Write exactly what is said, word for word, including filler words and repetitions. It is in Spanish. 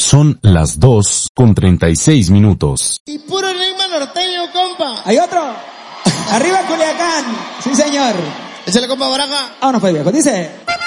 Son las dos con treinta y seis minutos. Y puro enigma norteño, compa. Hay otro. Arriba Culiacán. Sí, señor. Échale, compa, Baraja. Vámonos pues, viejo. Dice...